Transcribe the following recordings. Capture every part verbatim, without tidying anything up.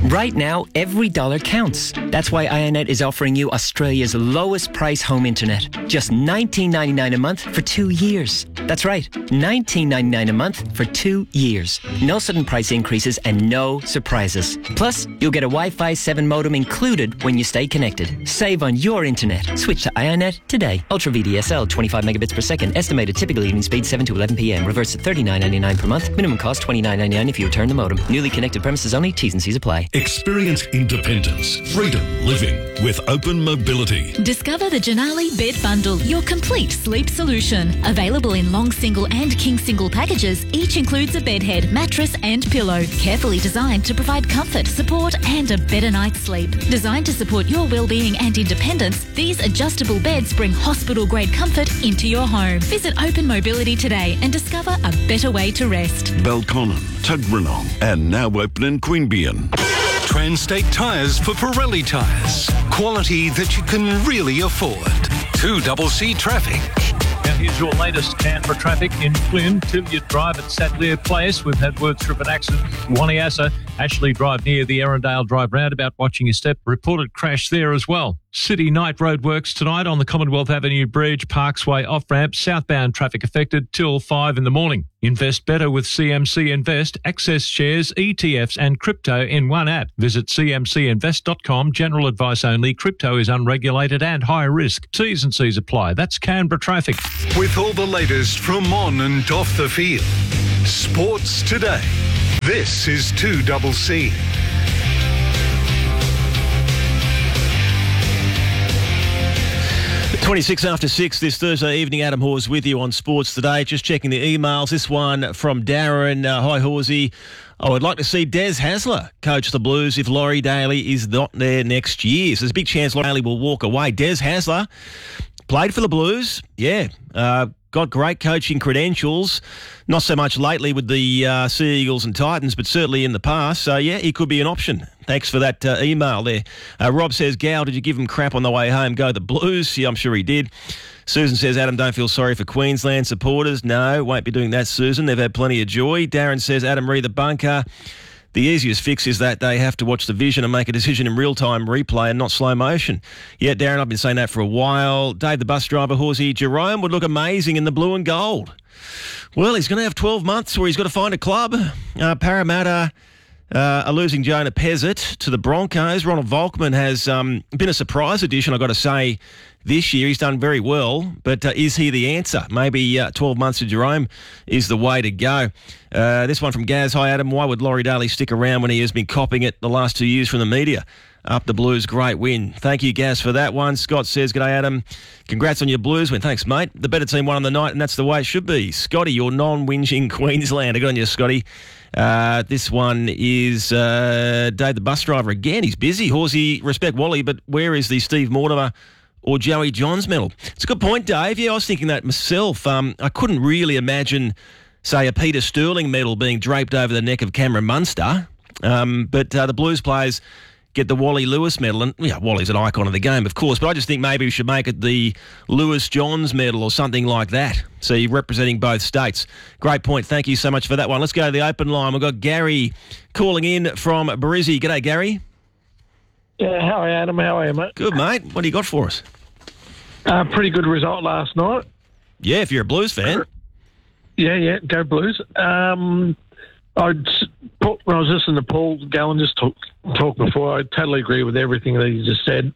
Right now, every dollar counts. That's why Ionet is offering you Australia's lowest price home internet. Just nineteen ninety-nine a month for two years. That's right, nineteen ninety-nine a month for two years. No sudden price increases and no surprises. Plus, you'll get a Wi-Fi seven modem included when you stay connected. Save on your internet. Switch to Ionet today. Ultra V D S L, twenty-five megabits per second. Estimated typical evening speed seven to eleven p.m. Reverse at thirty-nine ninety-nine per month. Minimum cost twenty-nine ninety-nine if you return the modem. Newly connected premises only. T's and C's apply. Experience independence, freedom living with Open Mobility. Discover the Janali Bed Bundle, your complete sleep solution. Available in long single and king single packages, each includes a bed head, mattress and pillow. Carefully designed to provide comfort, support and a better night's sleep. Designed to support your well-being and independence, these adjustable beds bring hospital-grade comfort into your home. Visit Open Mobility today and discover a better way to rest. Belconnen, Tuggeranong and now open in Queanbeyan. Transtate Tyres for Pirelli tyres. Quality that you can really afford. two C traffic. Now here's your latest Canberra traffic in Flynn. Tilliard Drive at Satlear Place. We've had word through of an accident. Waniassa, Ashley Drive near the Erindale Drive roundabout. Watching your step. Reported crash there as well. City night road works tonight on the Commonwealth Avenue Bridge, Parksway off-ramp. Southbound traffic affected till five in the morning. Invest better with C M C Invest. Access shares, E T Fs and crypto in one app. Visit c m c invest dot com. General advice only. Crypto is unregulated and high risk. T's and C's apply. That's Canberra traffic. With all the latest from on and off the field. Sports today. This is two C. twenty-six after six this Thursday evening. Adam Hawes with you on Sports Today. Just checking the emails. This one from Darren. Uh, Hi, Horsey. I would like to see Des Hasler coach the Blues if Laurie Daly is not there next year. So there's a big chance Laurie Daly will walk away. Des Hasler played for the Blues. Yeah. Uh, got great coaching credentials. Not so much lately with the uh, Sea Eagles and Titans, but certainly in the past. So, yeah, he could be an option. Thanks for that uh, email there. Uh, Rob says, Gal, did you give him crap on the way home? Go the Blues. Yeah, I'm sure he did. Susan says, Adam, don't feel sorry for Queensland supporters. No, won't be doing that, Susan. They've had plenty of joy. Darren says, Adam, read the bunker. The easiest fix is that they have to watch the vision and make a decision in real-time replay and not slow motion. Yeah, Darren, I've been saying that for a while. Dave, the bus driver, Horsey, Jerome would look amazing in the blue and gold. Well, he's going to have twelve months where he's got to find a club. Uh, Parramatta uh, are losing Jonah Pezzett to the Broncos. Ronald Volkman has um, been a surprise addition, I've got to say, this year. He's done very well, but uh, is he the answer? Maybe uh, twelve months to Jerome is the way to go. Uh, this one from Gaz. Hi, Adam. Why would Laurie Daly stick around when he has been copping it the last two years from the media? Up the Blues, great win. Thank you, Gaz, for that one. Scott says, G'day, Adam. Congrats on your Blues win. Thanks, mate. The better team won on the night, and that's the way it should be. Scotty, your non-whinging Queenslander. Good on you, Scotty. Uh, this one is uh, Dave, the bus driver. Again, he's busy. Horsey, respect Wally, but where is the Steve Mortimer or Joey Johns medal? It's a good point, Dave. Yeah, I was thinking that myself. Um, I couldn't really imagine, say, a Peter Sterling medal being draped over the neck of Cameron Munster. Um, but uh, the Blues players get the Wally Lewis medal. And, yeah, Wally's an icon of the game, of course, but I just think maybe we should make it the Lewis Johns medal or something like that. So you're representing both states. Great point. Thank you so much for that one. Let's go to the open line. We've got Gary calling in from Brizzy. G'day, Gary. Yeah, how are you, Adam? How are you, mate? Good, mate. What do you got for us? Uh, pretty good result last night. Yeah, if you're a Blues fan. Yeah, yeah, go Blues. Um, I'd, when I was listening to Paul Gallen just talk, talk before, I totally agree with everything that he just said.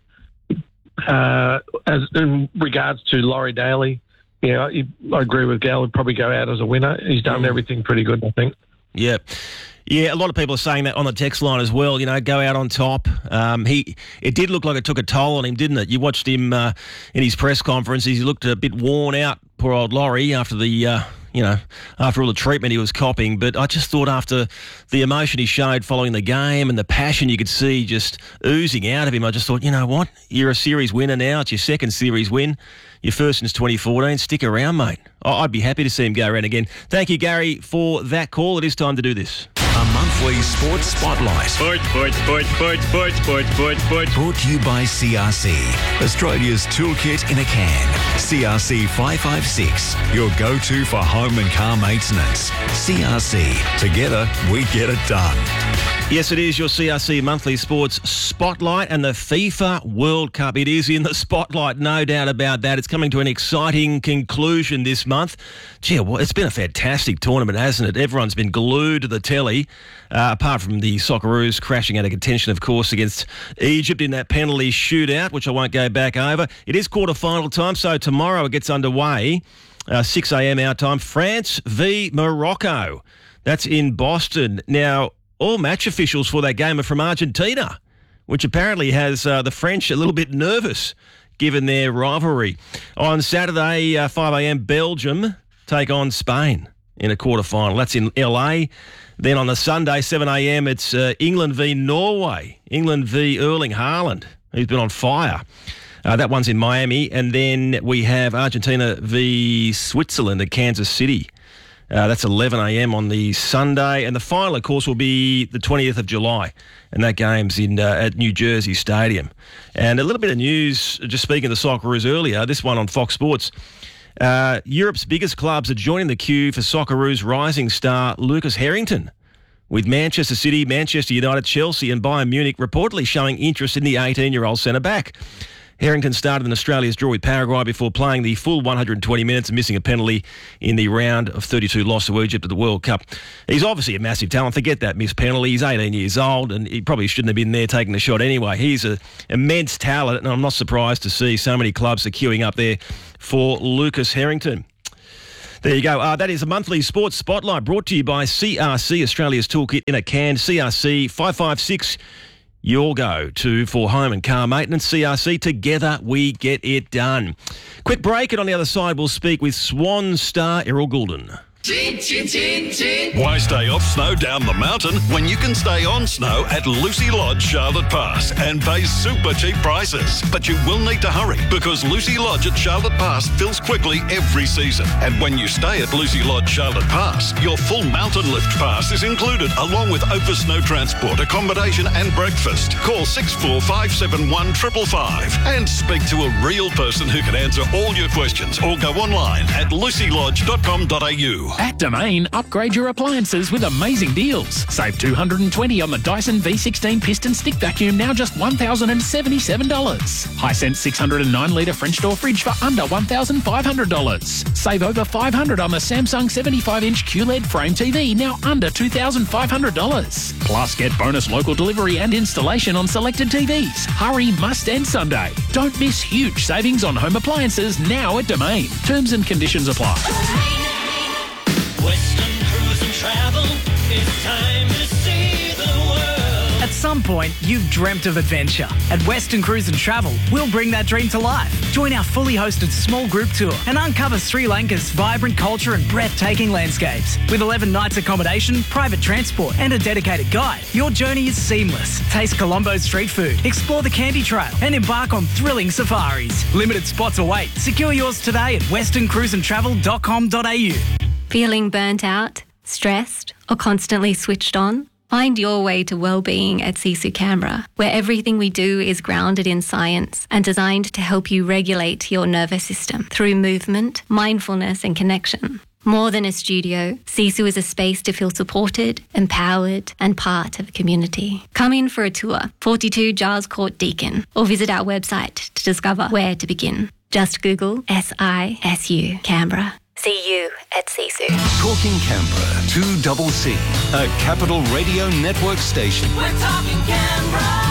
Uh, as in regards to Laurie Daly, yeah, he, I agree with Gal. He'd probably go out as a winner. He's done mm. everything pretty good, I think. Yeah. Yeah, a lot of people are saying that on the text line as well, you know, go out on top. Um, he, it did look like it took a toll on him, didn't it? You watched him uh, in his press conference. He looked a bit worn out, poor old Laurie, after the, uh, you know, after all the treatment he was copping. But I just thought after the emotion he showed following the game and the passion you could see just oozing out of him, I just thought, you know what? You're a series winner now. It's your second series win. Your first since twenty fourteen. Stick around, mate. I'd be happy to see him go around again. Thank you, Gary, for that call. It is time to do this. A monthly sports spotlight. Sport, sport, sport, sport, sport, sport, sport, sport. Brought to you by C R C, Australia's toolkit in a can. C R C five five six, your go-to for home and car maintenance. C R C, together we get it done. Yes, it is your C R C Monthly Sports Spotlight and the FIFA World Cup. It is in the spotlight, no doubt about that. It's coming to an exciting conclusion this month. Gee, well, it's been a fantastic tournament, hasn't it? Everyone's been glued to the telly, uh, apart from the Socceroos crashing out of contention, of course, against Egypt in that penalty shootout, which I won't go back over. It is quarter-final time, so tomorrow it gets underway, uh, six a.m. our time, France v Morocco. That's in Boston. Now, all match officials for that game are from Argentina, which apparently has uh, the French a little bit nervous given their rivalry. On Saturday, uh, five a.m, Belgium take on Spain in a quarter-final. That's in L A. Then on the Sunday, seven a.m, it's uh, England v Norway. England v Erling Haaland, who's been on fire. Uh, that one's in Miami. And then we have Argentina v Switzerland at Kansas City. Uh, that's eleven a.m. on the Sunday. And the final, of course, will be the twentieth of July. And that game's in uh, at New Jersey Stadium. And a little bit of news, just speaking of the Socceroos earlier, this one on Fox Sports. Uh, Europe's biggest clubs are joining the queue for Socceroos rising star Lucas Harrington, with Manchester City, Manchester United, Chelsea and Bayern Munich reportedly showing interest in the eighteen-year-old centre-back. Harrington started in Australia's draw with Paraguay before playing the full one hundred twenty minutes and missing a penalty in the round of thirty-two loss to Egypt at the World Cup. He's obviously a massive talent. Forget that missed penalty. He's eighteen years old and he probably shouldn't have been there taking the shot anyway. He's an immense talent and I'm not surprised to see so many clubs are queuing up there for Lucas Harrington. There you go. Uh, that is a monthly sports spotlight brought to you by C R C, Australia's toolkit in a can. C R C five five six. You'll go to for home and car maintenance. C R C, together we get it done. Quick break, and on the other side we'll speak with Swan star Errol Goulden. Chin, chin, chin, chin. Why stay off snow down the mountain when you can stay on snow at Lucy Lodge Charlotte Pass and pay super cheap prices? But you will need to hurry because Lucy Lodge at Charlotte Pass fills quickly every season. And when you stay at Lucy Lodge Charlotte Pass, your full mountain lift pass is included along with over snow transport, accommodation and breakfast. Call six four five seven one five five five and speak to a real person who can answer all your questions or go online at lucy lodge dot com dot a u. At Domain, upgrade your appliances with amazing deals. Save two hundred twenty dollars on the Dyson V sixteen piston stick vacuum, now just one thousand seventy-seven dollars. Hisense six hundred nine litre French door fridge for under one thousand five hundred dollars. Save over five hundred dollars on the Samsung seventy-five inch Q L E D frame T V, now under two thousand five hundred dollars. Plus, get bonus local delivery and installation on selected T Vs. Hurry, must end Sunday. Don't miss huge savings on home appliances now at Domain. Terms and conditions apply. Western Cruise and Travel, it's time to see the world. At some point, you've dreamt of adventure. At Western Cruise and Travel, we'll bring that dream to life. Join our fully hosted small group tour and uncover Sri Lanka's vibrant culture and breathtaking landscapes. With eleven nights accommodation, private transport and a dedicated guide, your journey is seamless. Taste Colombo's street food, explore the Candy Trail and embark on thrilling safaris. Limited spots await. Secure yours today at western cruise and travel dot com dot a u. Feeling burnt out, stressed, or constantly switched on? Find your way to well-being at Sisu Canberra, where everything we do is grounded in science and designed to help you regulate your nervous system through movement, mindfulness and connection. More than a studio, Sisu is a space to feel supported, empowered and part of a community. Come in for a tour, forty-two Giles Court Deakin, or visit our website to discover where to begin. Just Google S I S U Canberra. See you at Sisu. Talking Canberra, two double C, a Capital Radio Network station. We're talking Canberra.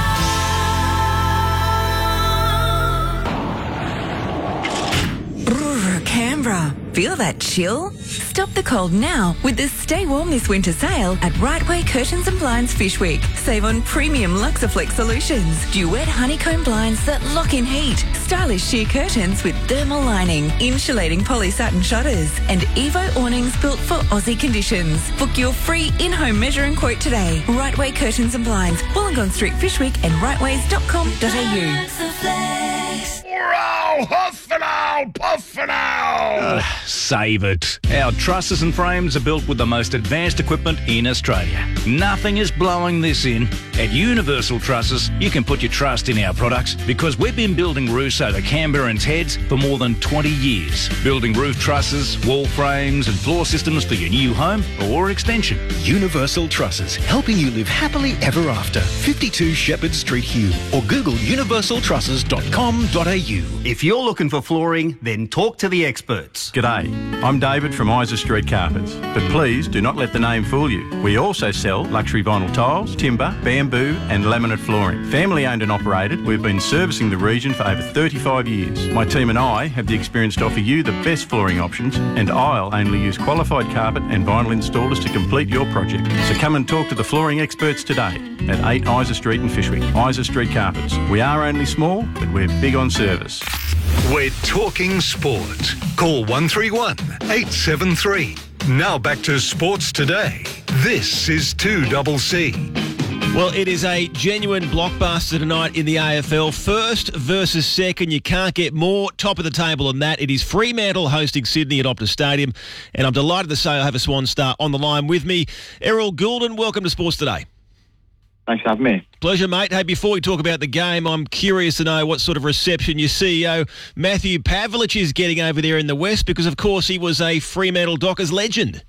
Brr, Canberra. Feel that chill? Stop the cold now with the Stay Warm This Winter sale at Rightway Curtains and Blinds Fish Week. Save on premium Luxaflex solutions, duet honeycomb blinds that lock in heat, stylish sheer curtains with thermal lining, insulating poly satin shutters, and Evo awnings built for Aussie conditions. Book your free in-home measuring quote today. Rightway Curtains and Blinds, Wollongong Street Fish Week and rightways dot com dot a u. ow, huff and ow, puff and ow. Uh, save it. Our trusses and frames are built with the most advanced equipment in Australia. Nothing is blowing this in. At Universal Trusses, you can put your trust in our products because we've been building roofs over Canberrans' heads for more than twenty years. Building roof trusses, wall frames and floor systems for your new home or extension. Universal Trusses, helping you live happily ever after. fifty-two Shepherd Street, Hume, or Google universal trusses dot com dot a u. If you're looking for flooring, then talk to the experts. G'day, I'm David from Isa Street Carpets, but please do not let the name fool you. We also sell luxury vinyl tiles, timber, bamboo and laminate flooring. Family owned and operated, we've been servicing the region for over thirty-five years. My team and I have the experience to offer you the best flooring options, and I'll only use qualified carpet and vinyl installers to complete your project. So come and talk to the flooring experts today at eight Isa Street in Fishwick. Isa Street Carpets. We are only small, but we're big on service. We're talking sport. Call one three one, eight seven three. Now back to Sports Today. This is two C C. Well, it is a genuine blockbuster tonight in the A F L. First versus second. You can't get more top of the table than that. It is Fremantle hosting Sydney at Optus Stadium. And I'm delighted to say I have a Swan Star on the line with me. Errol Goulden, welcome to Sports Today. Thanks for having me. Pleasure, mate. Hey, before we talk about the game, I'm curious to know what sort of reception your C E O, Matthew Pavlich, is getting over there in the West, because, of course, he was a Fremantle Dockers legend.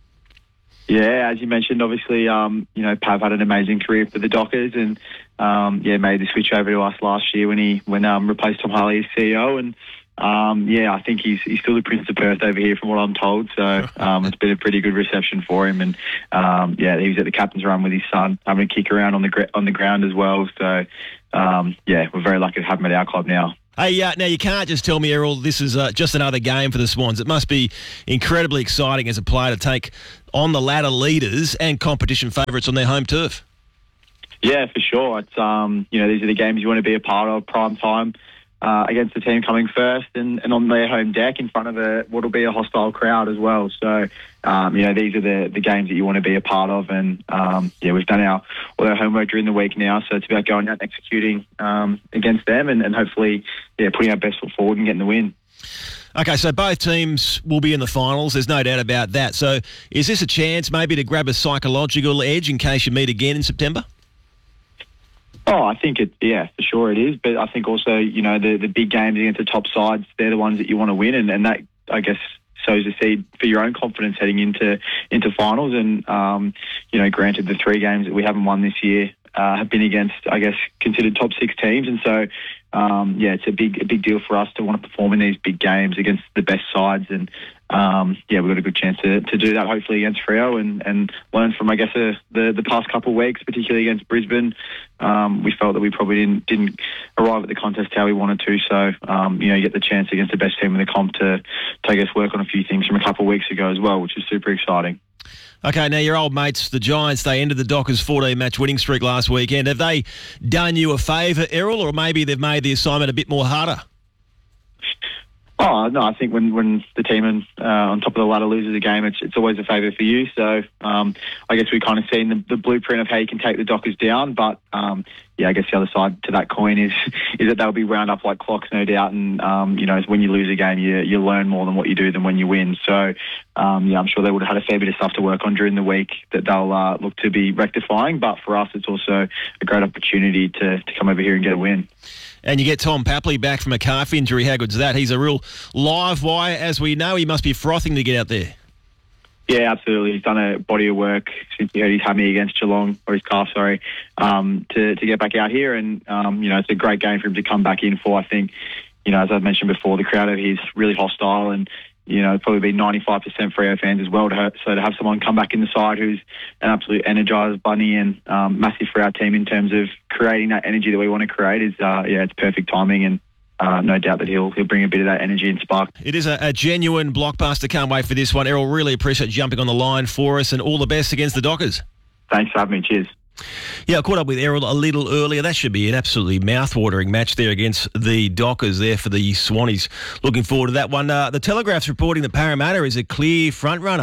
Yeah, as you mentioned, obviously, um, you know, Pav had an amazing career for the Dockers and, um, yeah, made the switch over to us last year when he when um, replaced Tom Harley as C E O. And, um, yeah, I think he's he's still the Prince of Perth over here from what I'm told. So um, it's been a pretty good reception for him. And, um, yeah, he was at the captain's run with his son, having a kick around on the, gr- on the ground as well. So, um, yeah, we're very lucky to have him at our club now. Hey, uh, now you can't just tell me, Errol, this is uh, just another game for the Swans. It must be incredibly exciting as a player to take on the ladder leaders and competition favourites on their home turf. Yeah, for sure. It's um, you know, these are the games you want to be a part of, prime time uh, against the team coming first, and, and on their home deck in front of a what'll be a hostile crowd as well. So, um, you know, these are the, the games that you want to be a part of, and um, yeah, we've done our all our homework during the week now, so it's about going out and executing um, against them, and, and hopefully, yeah, putting our best foot forward and getting the win. Okay, so both teams will be in the finals. There's no doubt about that. So is this a chance maybe to grab a psychological edge in case you meet again in September? Oh, I think it, yeah, for sure it is. But I think also, you know, the, the big games against the top sides, they're the ones that you want to win. And, and that, I guess, sows the seed for your own confidence heading into into finals. And, um, you know, granted, the three games that we haven't won this year uh, have been against, I guess, considered top six teams. And so, Um, yeah, it's a big, a big deal for us to want to perform in these big games against the best sides, and um, yeah, we've got a good chance to, to do that hopefully against Freo and, and learn from, I guess, uh, the the past couple of weeks, particularly against Brisbane. Um, we felt that we probably didn't didn't arrive at the contest how we wanted to, so um, you know, you get the chance against the best team in the comp to take us work on a few things from a couple of weeks ago as well, which is super exciting. Okay, now your old mates, the Giants, they ended the Dockers' fourteen-match winning streak last weekend. Have they done you a favour, Errol, or maybe they've made the assignment a bit more harder? Oh, no, I think when, when the team in, uh, on top of the ladder loses a game, it's it's always a favour for you. So um, I guess we've kind of seen the, the blueprint of how you can take the Dockers down. But, um, yeah, I guess the other side to that coin is is that they'll be wound up like clocks, no doubt. And, um, you know, when you lose a game, you you learn more than what you do than when you win. So, um, yeah, I'm sure they would have had a fair bit of stuff to work on during the week that they'll uh, look to be rectifying. But for us, it's also a great opportunity to, to come over here and get a win. And you get Tom Papley back from a calf injury. How good's that? He's a real live wire. As we know, he must be frothing to get out there. Yeah, absolutely. He's done a body of work since he hurt his hammy against Geelong, or his calf, sorry, um, to, to get back out here. And, um, you know, it's a great game for him to come back in for. I think, you know, as I've mentioned before, the crowd over here is really hostile, and, you know, probably be ninety-five percent Freo fans as well. To have, so to have someone come back in the side who's an absolute energised bunny and um, massive for our team in terms of creating that energy that we want to create is, uh, yeah, it's perfect timing, and uh, no doubt that he'll he'll bring a bit of that energy and spark. It is a, a genuine blockbuster. Can't wait for this one. Errol, really appreciate jumping on the line for us, and all the best against the Dockers. Thanks for having me. Cheers. Yeah, I caught up with Errol a little earlier. That should be an absolutely mouth-watering match there against the Dockers there for the Swannies. Looking forward to that one. Uh, the Telegraph's reporting that Parramatta is a clear front-runner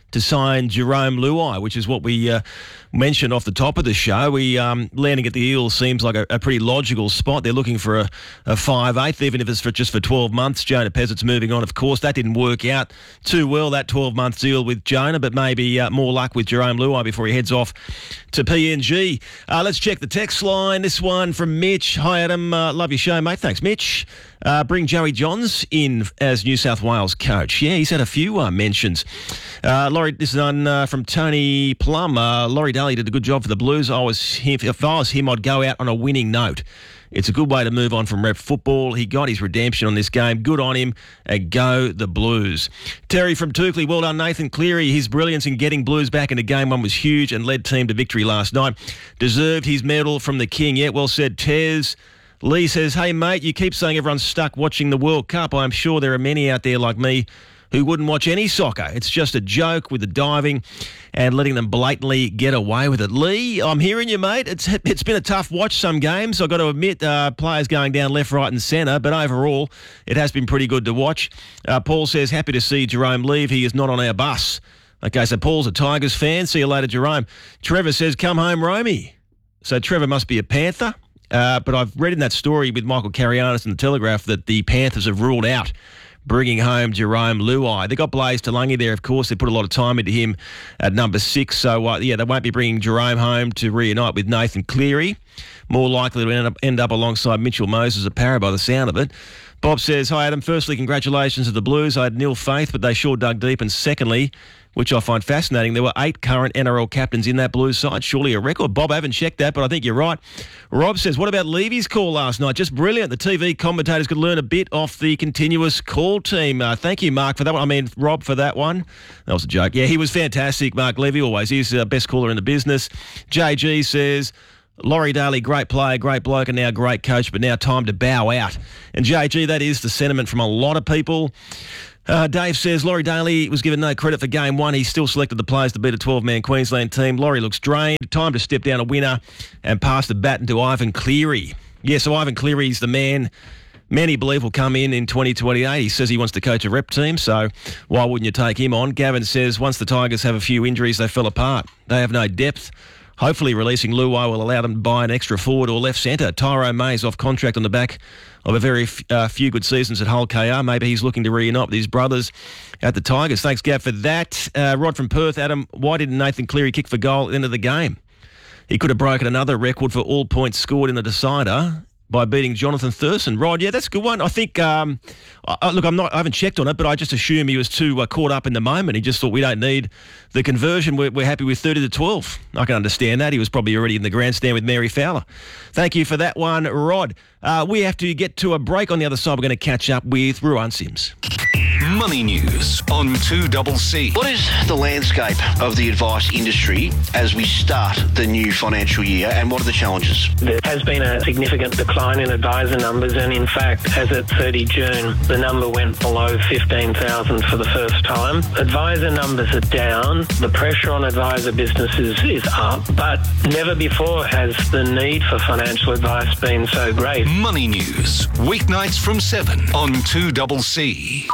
to sign Jerome Luai, which is what we uh, mentioned off the top of the show. We um, landing at the Eels seems like a, a pretty logical spot. They're looking for a, a five eighth, even if it's for just for twelve months. Jonah Peasant's moving on, of course. That didn't work out too well, that twelve-month deal with Jonah, but maybe uh, more luck with Jerome Luai before he heads off to P N G. Uh, let's check the text line. This one from Mitch. Hi, Adam. Uh, love your show, mate. Thanks, Mitch. Uh, bring Joey Johns in as New South Wales coach. Yeah, he's had a few uh, mentions. Uh, Laurie, this is on uh, from Tony Plum. Uh, Laurie Daly did a good job for the Blues. I was him, if I was him, I'd go out on a winning note. It's a good way to move on from rep football. He got his redemption on this game. Good on him. And go the Blues. Terry from Tukley. Well done, Nathan Cleary. His brilliance in getting Blues back into game one was huge and led team to victory last night. Deserved his medal from the King. Yeah, well said, Tez. Lee says, hey, mate, you keep saying everyone's stuck watching the World Cup. I'm sure there are many out there like me who wouldn't watch any soccer. It's just a joke with the diving and letting them blatantly get away with it. Lee, I'm hearing you, mate. It's It's been a tough watch some games. I've got to admit, uh, players going down left, right and centre, but overall, it has been pretty good to watch. Uh, Paul says, happy to see Jerome leave. He is not on our bus. Okay, so Paul's a Tigers fan. See you later, Jerome. Trevor says, come home, Romy. So Trevor must be a Panther. Uh, but I've read in that story with Michael Carianis in the Telegraph that the Panthers have ruled out bringing home Jerome Luai. They got Blaze Talangi there, of course. They put a lot of time into him at number six. So, uh, yeah, they won't be bringing Jerome home to reunite with Nathan Cleary. More likely to end up, end up alongside Mitchell Moses at Para by the sound of it. Bob says, hi, Adam. Firstly, congratulations to the Blues. I had nil faith, but they sure dug deep. And secondly, which I find fascinating, there were eight current N R L captains in that Blues side. Surely a record. Bob, I haven't checked that, but I think you're right. Rob says, what about Levy's call last night? Just brilliant. The T V commentators could learn a bit off the continuous call team. Uh, thank you, Mark, for that one. I mean, Rob, for that one. That was a joke. Yeah, he was fantastic, Mark Levy, always. He's the best caller in the business. J G says, Laurie Daly, great player, great bloke, and now great coach, but now time to bow out. And J G, that is the sentiment from a lot of people. Uh, Dave says, Laurie Daly was given no credit for game one. He still selected the players to beat a twelve-man Queensland team. Laurie looks drained. Time to step down a winner and pass the baton to Ivan Cleary. Yeah, so Ivan Cleary's the man many believe will come in in twenty twenty-eight. He says he wants to coach a rep team, so why wouldn't you take him on? Gavin says, once the Tigers have a few injuries, they fell apart. They have no depth. Hopefully releasing Luai will allow them to buy an extra forward or left centre. Tyrone May's off contract on the back of a very f- uh, few good seasons at Hull K R. Maybe he's looking to reunite with his brothers at the Tigers. Thanks, Gav, for that. Uh, Rod from Perth, Adam, why didn't Nathan Cleary kick for goal at the end of the game? He could have broken another record for all points scored in the decider by beating Jonathan Thurston. Rod, yeah, that's a good one. I think, um, I, look, I'm not, I haven't checked on it, but I just assume he was too uh, caught up in the moment. He just thought we don't need the conversion. We're, we're happy with thirty to twelve. I can understand that. He was probably already in the grandstand with Mary Fowler. Thank you for that one, Rod. Uh, we have to get to a break. On the other side, we're going to catch up with Ruan Sims. Money news on two C C. What is the landscape of the advice industry as we start the new financial year, and what are the challenges? There has been a significant decline in advisor numbers, and in fact, as at thirty June, the number went below fifteen thousand for the first time. Advisor numbers are down. The pressure on advisor businesses is up, but never before has the need for financial advice been so great. Money news, weeknights from seven on two C C.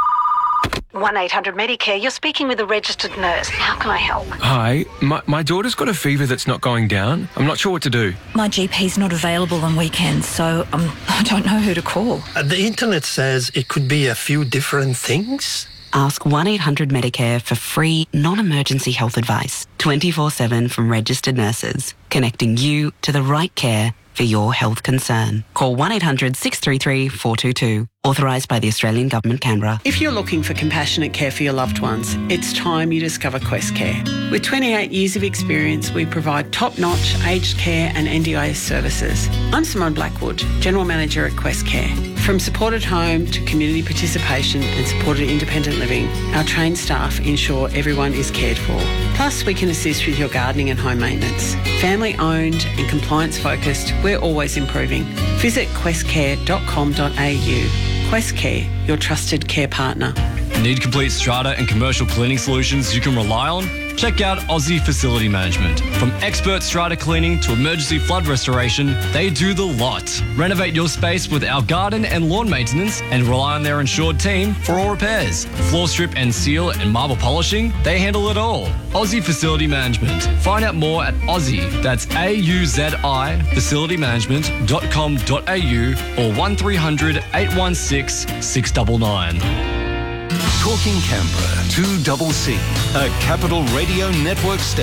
one eight hundred Medicare, you're speaking with a registered nurse. How can I help? Hi, my, my daughter's got a fever that's not going down. I'm not sure what to do. My G P's not available on weekends, so um, I don't know who to call. Uh, the internet says it could be a few different things. Ask one eight hundred Medicare for free, non-emergency health advice. twenty-four seven from registered nurses, connecting you to the right care for your health concern. Call one eight hundred six three three four two two. Authorised by the Australian Government, Canberra. If you're looking for compassionate care for your loved ones, it's time you discover Quest Care. With twenty-eight years of experience, we provide top-notch aged care and N D I S services. I'm Simone Blackwood, General Manager at Quest Care. From supported home to community participation and supported independent living, our trained staff ensure everyone is cared for. Plus, we can assist with your gardening and home maintenance. Family-owned and compliance-focused, we're always improving. Visit quest care dot com dot a u. Quest Care, your trusted care partner. Need complete strata and commercial cleaning solutions you can rely on? Check out Aussie Facility Management. From expert strata cleaning to emergency flood restoration, they do the lot. Renovate your space with our garden and lawn maintenance and rely on their insured team for all repairs. Floor strip and seal and marble polishing, they handle it all. Aussie Facility Management. Find out more at Aussie, that's A U Z I, facility management dot com dot a u or one three hundred eight one six six nine nine. Talking Canberra, two C C, a Capital Radio Network station.